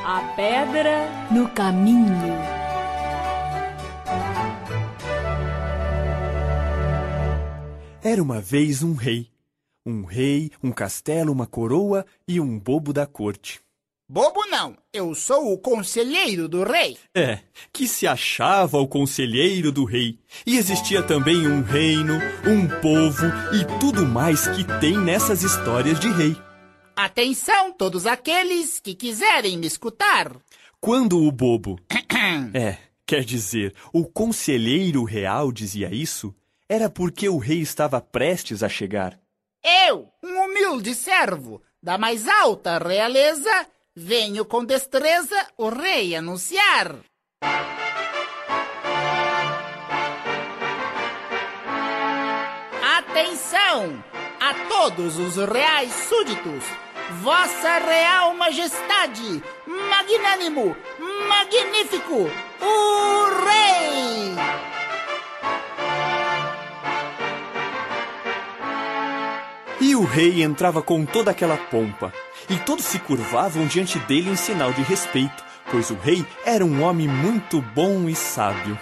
A pedra no caminho. Era uma vez um rei. Um rei, um castelo, uma coroa e um bobo da corte. Bobo não, eu sou o conselheiro do rei. Que se achava o conselheiro do rei. E existia também um reino, um povo e tudo mais que tem nessas histórias de rei. Atenção, todos aqueles que quiserem me escutar. Quando o bobo, quer dizer, o conselheiro real dizia isso, era porque o rei estava prestes a chegar. Eu, um humilde servo da mais alta realeza, venho com destreza o rei anunciar. Atenção a todos os reais súditos, Vossa Real Majestade, magnânimo, magnífico, o rei! E o rei entrava com toda aquela pompa, e todos se curvavam diante dele em sinal de respeito, pois o rei era um homem muito bom e sábio.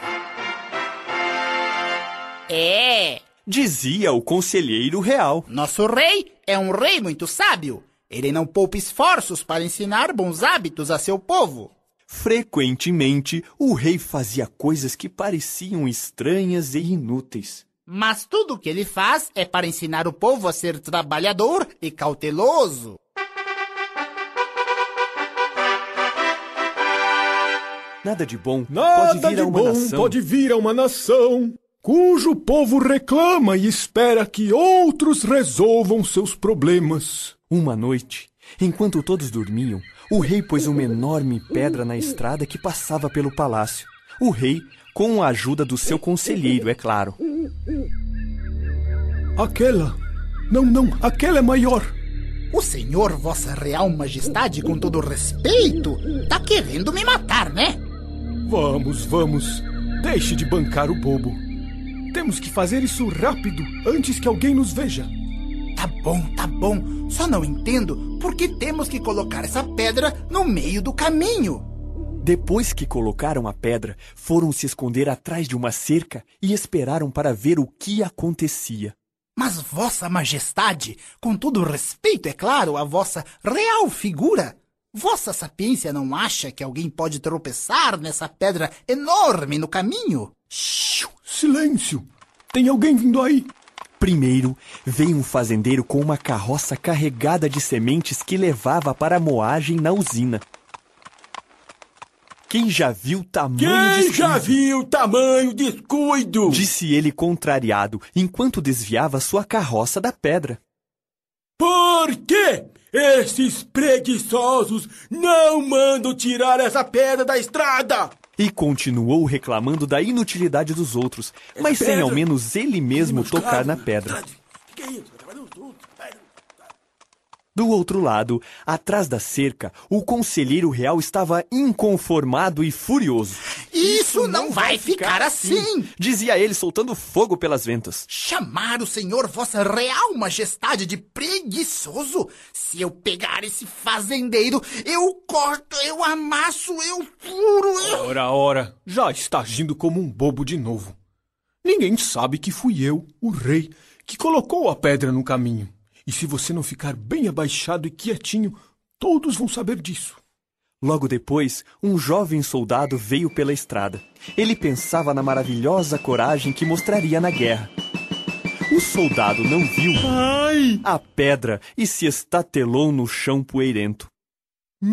Dizia o conselheiro real. Nosso rei é um rei muito sábio. Ele não poupa esforços para ensinar bons hábitos a seu povo. Frequentemente, o rei fazia coisas que pareciam estranhas e inúteis. Mas tudo o que ele faz é para ensinar o povo a ser trabalhador e cauteloso. Nada de bom pode vir a uma nação cujo povo reclama e espera que outros resolvam seus problemas. Uma noite, enquanto todos dormiam, o rei pôs uma enorme pedra na estrada que passava pelo palácio. O rei, com a ajuda do seu conselheiro, é claro. Aquela é maior. O senhor, Vossa Real Majestade, com todo respeito, tá querendo me matar, né? Vamos. Deixe de bancar o bobo. Temos que fazer isso rápido, antes que alguém nos veja. Tá bom. Só não entendo por que temos que colocar essa pedra no meio do caminho. Depois que colocaram a pedra, foram se esconder atrás de uma cerca e esperaram para ver o que acontecia. Mas Vossa Majestade, com todo respeito, é claro, a vossa real figura, Vossa Sapiência não acha que alguém pode tropeçar nessa pedra enorme no caminho? Silêncio! Tem alguém vindo aí? Primeiro, veio um fazendeiro com uma carroça carregada de sementes que levava para a moagem na usina. Quem já viu tamanho descuido? Disse ele contrariado, enquanto desviava sua carroça da pedra. Por quê? Esses preguiçosos não mandam tirar essa pedra da estrada! E continuou reclamando da inutilidade dos outros, mas sem ao menos ele mesmo tocar na pedra. Do outro lado, atrás da cerca, o conselheiro real estava inconformado e furioso. Isso não vai ficar assim! Dizia ele, soltando fogo pelas ventas. Chamar o senhor Vossa Real Majestade de preguiçoso? Se eu pegar esse fazendeiro, eu corto, eu amasso, eu furo... Ora, já está agindo como um bobo de novo. Ninguém sabe que fui eu, o rei, que colocou a pedra no caminho. E se você não ficar bem abaixado e quietinho, todos vão saber disso. Logo depois, um jovem soldado veio pela estrada. Ele pensava na maravilhosa coragem que mostraria na guerra. O soldado não viu a pedra e se estatelou no chão poeirento.